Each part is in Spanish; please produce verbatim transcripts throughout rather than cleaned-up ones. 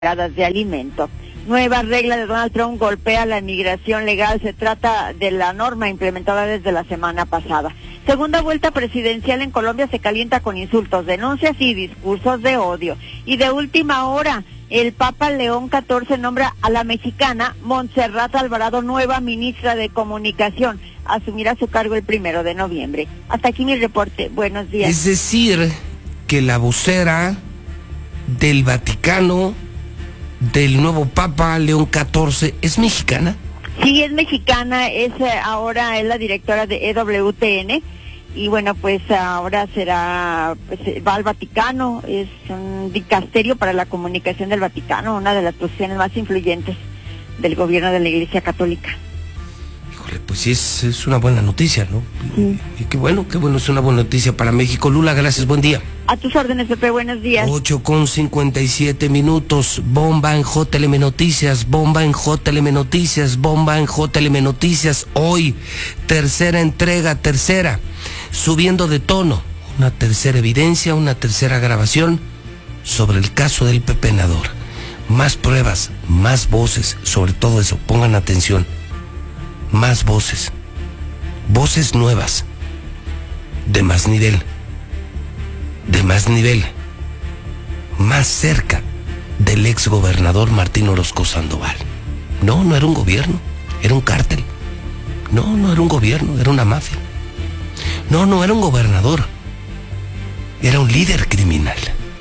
de alimento. Nueva regla de Donald Trump golpea la inmigración legal. Se trata de la norma implementada desde la semana pasada. Segunda vuelta presidencial en Colombia se calienta con insultos, denuncias y discursos de odio. Y de última hora, el Papa León catorce nombra a la mexicana Montserrat Alvarado nueva ministra de Comunicación. Asumirá su cargo el primero de noviembre. Hasta aquí mi reporte. Buenos días. Es decir, que la vocera del Vaticano, del nuevo Papa León catorce, ¿es mexicana? Sí, es mexicana, es eh, ahora es la directora de E W T N y bueno, pues ahora será, pues va al Vaticano, es un dicasterio para la comunicación del Vaticano, una de las posiciones más influyentes del gobierno de la Iglesia Católica. Híjole, pues sí, es, es una buena noticia, ¿no? Sí. Y, y qué bueno, qué bueno, es una buena noticia para México. Lula, gracias, buen día. A tus órdenes, Pepe, buenos días. ocho con cincuenta y siete minutos, bomba en J L M Noticias, bomba en J L M Noticias, bomba en J L M Noticias. Hoy, tercera entrega, tercera, subiendo de tono, una tercera evidencia, una tercera grabación sobre el caso del pepenador. Más pruebas, más voces, sobre todo eso, pongan atención, más voces, voces nuevas, de más nivel. de más nivel, más cerca del ex gobernador Martín Orozco Sandoval. No, no era un gobierno, era un cártel. No, no era un gobierno, era una mafia. No, no era un gobernador, era un líder criminal.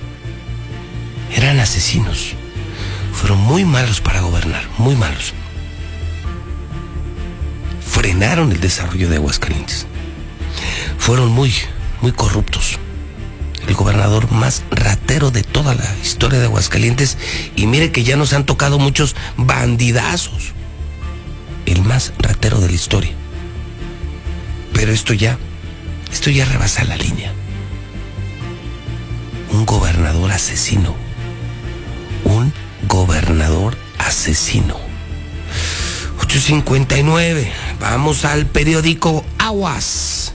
Eran asesinos. Fueron muy malos para gobernar, muy malos. Frenaron el desarrollo de Aguascalientes. Fueron muy, muy corruptos. El gobernador más ratero de toda la historia de Aguascalientes, y mire que ya nos han tocado muchos bandidazos. El más ratero de la historia. Pero esto ya, esto ya rebasa la línea. Un gobernador asesino. Un gobernador asesino. ocho cincuenta y nueve, vamos al periódico Aguas.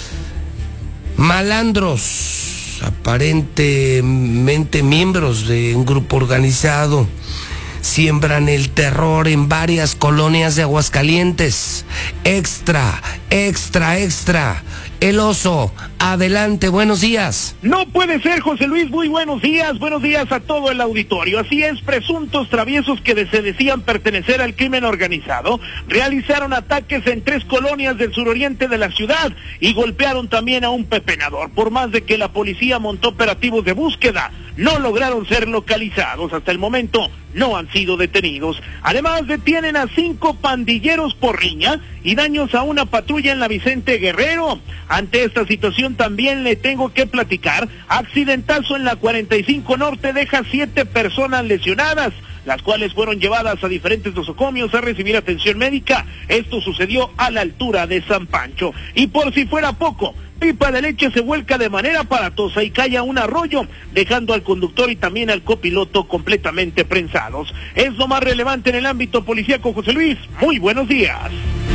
Malandros, aparentemente miembros de un grupo organizado, siembran el terror en varias colonias de Aguascalientes. Extra, extra, extra. El Oso, adelante, buenos días. No puede ser, José Luis, muy buenos días, buenos días a todo el auditorio. Así es, presuntos traviesos que se decían pertenecer al crimen organizado realizaron ataques en tres colonias del suroriente de la ciudad y golpearon también a un pepenador. Por más de que la policía montó operativos de búsqueda, no lograron ser localizados. Hasta el momento no han sido detenidos. Además, detienen a cinco pandilleros por riña y daños a una patrulla en la Vicente Guerrero. Ante esta situación también le tengo que platicar. Accidentazo en la cuarenta y cinco Norte deja siete personas lesionadas, las cuales fueron llevadas a diferentes nosocomios a recibir atención médica. Esto sucedió a la altura de San Pancho. Y por si fuera poco, pipa de leche se vuelca de manera aparatosa y cae a un arroyo, dejando al conductor y también al copiloto completamente prensados. Es lo más relevante en el ámbito policíaco, José Luis. Muy buenos días.